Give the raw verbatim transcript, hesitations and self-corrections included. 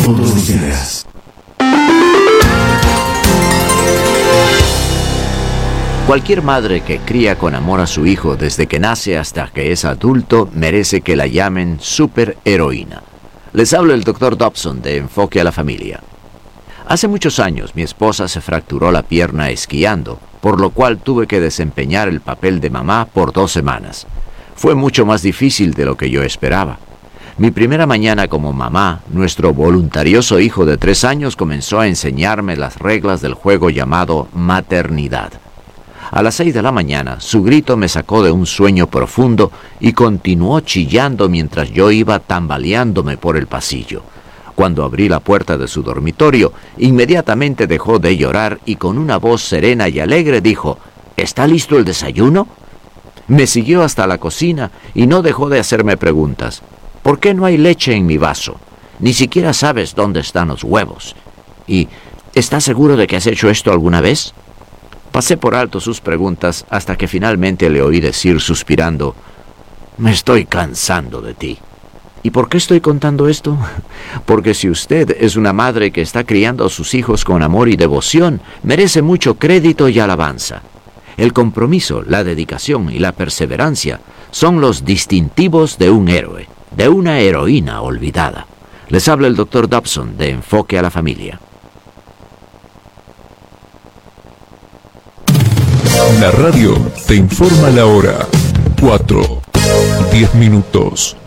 todos los días. Cualquier madre que cría con amor a su hijo desde que nace hasta que es adulto merece que la llamen superheroína. Les habla el doctor Dobson de Enfoque a la Familia. Hace muchos años mi esposa se fracturó la pierna esquiando, por lo cual tuve que desempeñar el papel de mamá por dos semanas. Fue mucho más difícil de lo que yo esperaba. Mi primera mañana como mamá, nuestro voluntarioso hijo de tres años comenzó a enseñarme las reglas del juego llamado maternidad. A las seis de la mañana, su grito me sacó de un sueño profundo y continuó chillando mientras yo iba tambaleándome por el pasillo. Cuando abrí la puerta de su dormitorio, inmediatamente dejó de llorar y con una voz serena y alegre dijo: ¿Está listo el desayuno? Me siguió hasta la cocina y no dejó de hacerme preguntas. ¿Por qué no hay leche en mi vaso? Ni siquiera sabes dónde están los huevos. ¿Y estás seguro de que has hecho esto alguna vez? Pasé por alto sus preguntas hasta que finalmente le oí decir suspirando: me estoy cansando de ti. ¿Y por qué estoy contando esto? Porque si usted es una madre que está criando a sus hijos con amor y devoción, merece mucho crédito y alabanza. El compromiso, la dedicación y la perseverancia son los distintivos de un héroe, de una heroína olvidada. Les habla el doctor Dobson de Enfoque a la Familia. La radio te informa la hora. cuatro, diez minutos.